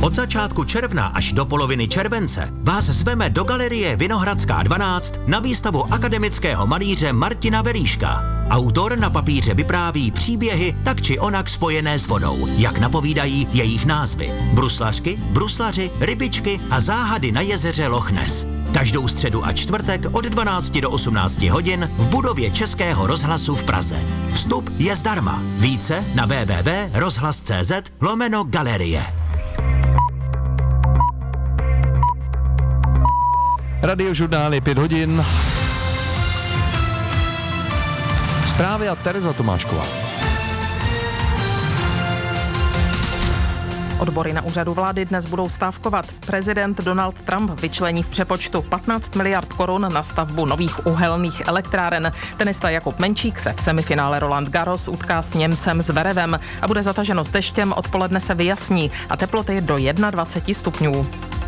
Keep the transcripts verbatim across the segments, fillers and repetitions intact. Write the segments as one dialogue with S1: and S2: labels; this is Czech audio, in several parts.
S1: Od začátku června až do poloviny července vás zveme do galerie Vinohradská dvanáct na výstavu akademického malíře Martina Veríška. Autor na papíře vypráví příběhy tak či onak spojené s vodou, jak napovídají jejich názvy. Bruslařky, bruslaři, rybičky a záhady na jezeře Loch Ness. Každou středu a čtvrtek od dvanácti do osmnácti hodin v budově Českého rozhlasu v Praze. Vstup je zdarma. Více na w w w tečka rozhlas tečka c z lomeno galerie.
S2: Radiožurnál je pět hodin. Zprávy a Tereza Tomášková.
S3: Odbory na úřadu vlády dnes budou stávkovat. Prezident Donald Trump vyčlení v přepočtu patnáct miliard korun na stavbu nových uhelných elektráren. Tenista Jakub Menčík se v semifinále Roland Garros utká s Němcem Zverevem a bude zataženo s deštěm, odpoledne se vyjasní a teploty do dvacet jedna stupňů.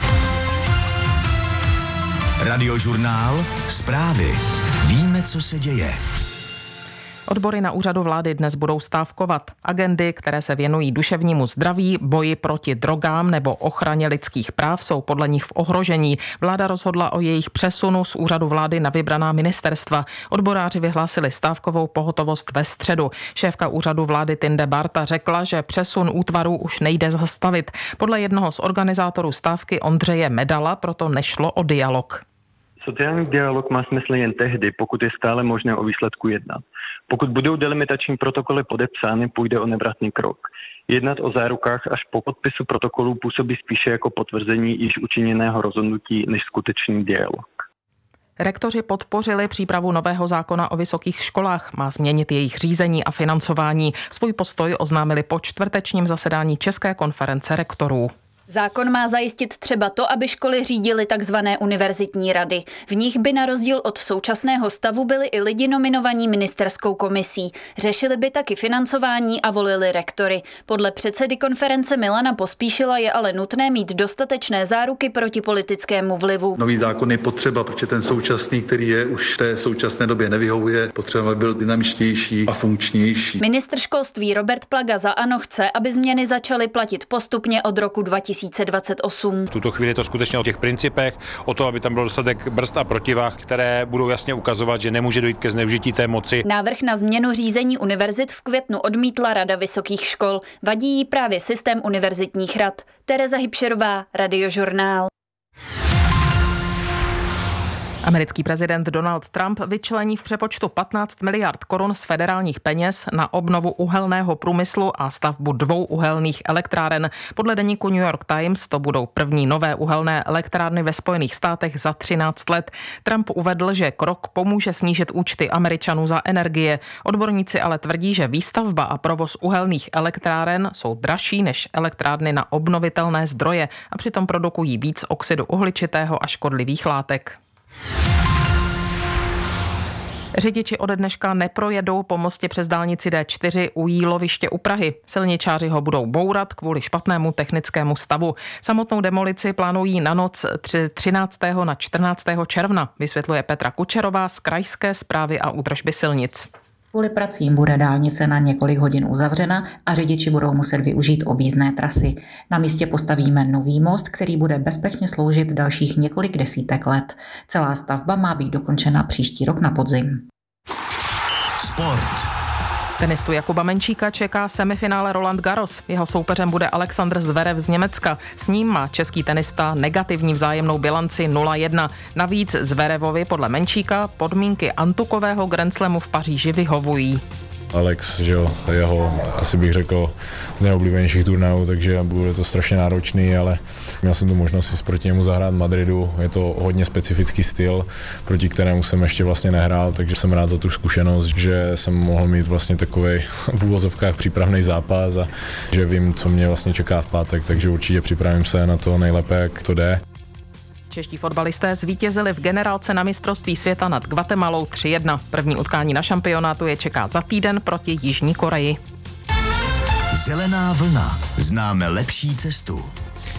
S1: Radiožurnál, zprávy. Víme, co se děje.
S3: Odbory na úřadu vlády dnes budou stávkovat. Agendy, které se věnují duševnímu zdraví, boji proti drogám nebo ochraně lidských práv, jsou podle nich v ohrožení. Vláda rozhodla o jejich přesunu z úřadu vlády na vybraná ministerstva. Odboráři vyhlásili stávkovou pohotovost ve středu. Šéfka úřadu vlády Tinde Barta řekla, že přesun útvarů už nejde zastavit. Podle jednoho z organizátorů stávky Ondřeje Medala proto nešlo o dialog.
S4: Sociální dialog má smysl jen tehdy, pokud je stále možné o výsledku jednat. Pokud budou delimitační protokoly podepsány, půjde o nevratný krok. Jednat o zárukách až po podpisu protokolů působí spíše jako potvrzení již učiněného rozhodnutí než skutečný dialog.
S3: Rektoři podpořili přípravu nového zákona o vysokých školách. Má změnit jejich řízení a financování. Svůj postoj oznámili po čtvrtečním zasedání České konference rektorů.
S5: Zákon má zajistit třeba to, aby školy řídily takzvané univerzitní rady. V nich by na rozdíl od současného stavu byli i lidi nominovaní ministerskou komisí. Řešili by taky financování a volili rektory. Podle předsedy konference Milana Pospíšila je ale nutné mít dostatečné záruky proti politickému vlivu.
S6: Nový zákon je potřeba, protože ten současný, který je už v té současné době nevyhovuje, potřeba, aby byl dynamičtější a funkčnější.
S5: Ministr školství Robert Plaga za ANO chce, aby změny začaly platit postupně od roku dva tisíce dvacet osm.
S7: V tuto chvíli je to skutečně o těch principech, o to, aby tam byl dostatek brzd a protivah, které budou jasně ukazovat, že nemůže dojít ke zneužití té moci.
S5: Návrh na změnu řízení univerzit v květnu odmítla Rada vysokých škol. Vadí jí právě systém univerzitních rad. Tereza Hybšerová, Radiožurnál.
S3: Americký prezident Donald Trump vyčlení v přepočtu patnáct miliard korun z federálních peněz na obnovu uhelného průmyslu a stavbu dvou uhelných elektráren. Podle deníku New York Times to budou první nové uhelné elektrárny ve Spojených státech za třináct let. Trump uvedl, že krok pomůže snížit účty Američanů za energie. Odborníci ale tvrdí, že výstavba a provoz uhelných elektráren jsou dražší než elektrárny na obnovitelné zdroje a přitom produkují víc oxidu uhličitého a škodlivých látek. Řidiči ode dneška neprojedou po mostě přes dálnici D čtyři u Jíloviště u Prahy. Silničáři ho budou bourat kvůli špatnému technickému stavu. Samotnou demolici plánují na noc třináctého na čtrnáctého června, vysvětluje Petra Kučerová z Krajské správy a údržby silnic.
S8: Kvůli pracím bude dálnice na několik hodin uzavřena a řidiči budou muset využít objízdné trasy. Na místě postavíme nový most, který bude bezpečně sloužit dalších několik desítek let. Celá stavba má být dokončena příští rok na podzim.
S1: Sport.
S3: Tenistu Jakuba Menčíka čeká semifinále Roland Garros. Jeho soupeřem bude Alexander Zverev z Německa. S ním má český tenista negativní vzájemnou bilanci nula jedna. Navíc Zverevovi podle Menčíka podmínky antukového grandslamu v Paříži vyhovují.
S9: Alex, že jo, jeho, asi bych řekl, z nejoblíbenějších turnajů, takže bude to strašně náročný, ale měl jsem tu možnost si proti němu zahrát v Madridu. Je to hodně specifický styl, proti kterému jsem ještě vlastně nehrál, takže jsem rád za tu zkušenost, že jsem mohl mít vlastně takovej v úvozovkách přípravný zápas a že vím, co mě vlastně čeká v pátek, takže určitě připravím se na to nejlépe, jak to jde.
S3: Čeští fotbalisté zvítězili v generálce na mistrovství světa nad Guatemalou tři jedna. První utkání na šampionátu je čeká za týden proti Jižní Koreji.
S1: Zelená vlna. Známe lepší cestu.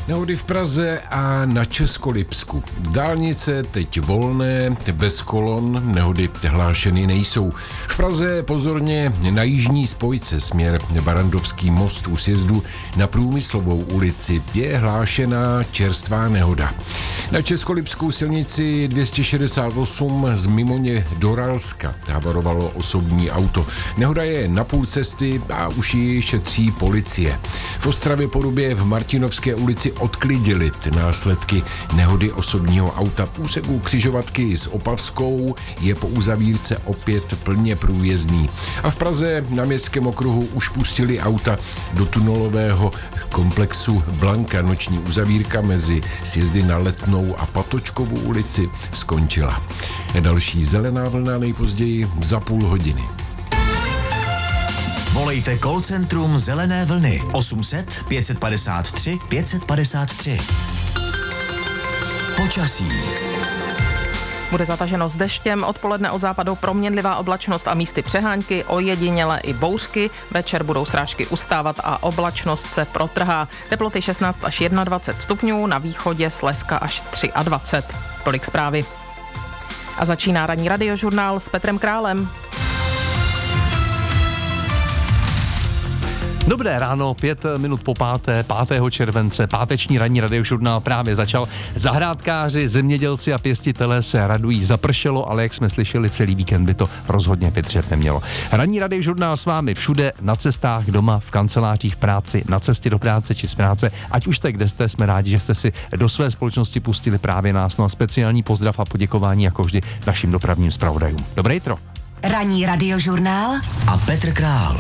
S10: Nehody v Praze a na Českolipsku. Dálnice teď volné, bez kolon, nehody hlášeny nejsou. V Praze pozorně na jižní spojce směr Barandovský most u sjezdu na Průmyslovou ulici je hlášená čerstvá nehoda. Na Českolipsku silnici dvě stě šedesát osm z Mimoně do Ralska havarovalo osobní auto. Nehoda je na půl cesty a už ji šetří policie. V Ostravě Porubě v Martinovské ulici odklidili ty následky nehody osobního auta. V úseku křižovatky s Opavskou je po uzavírce opět plně průjezdný. A v Praze na Městském okruhu už pustili auta do tunelového komplexu Blanka. Noční uzavírka mezi sjezdy na Letnou a Patočkovou ulici skončila. Další zelená vlna nejpozději za půl hodiny.
S1: Volejte call centrum Zelené vlny osm set pět padesát tři pět padesát tři. Počasí.
S3: Bude zataženo s deštěm, odpoledne od západu proměnlivá oblačnost a místy přehánky, ojediněle i bouřky, večer budou srážky ustávat a oblačnost se protrhá. Teploty šestnáct až dvacet jedna stupňů, na východě Slezska až dvacet tři. Tolik zprávy. A začíná ranní radiožurnál s Petrem Králem.
S2: Dobré ráno, pět minut po páté, pátého července, páteční ranní radiožurnál právě začal. Zahrádkáři, zemědělci a pěstitelé se radují, zapršelo, ale jak jsme slyšeli, celý víkend by to rozhodně vydržet nemělo. Ranní radiožurnál s vámi všude, na cestách, doma, v kancelářích, v práci, na cestě do práce či z práce, ať už jste kde jste, jsme rádi, že jste si do své společnosti pustili právě nás. No a speciální pozdrav a poděkování jako vždy našim dopravním zpravodajům. Dobré jitro.
S11: Ranní radiožurnál
S1: a Petr Král.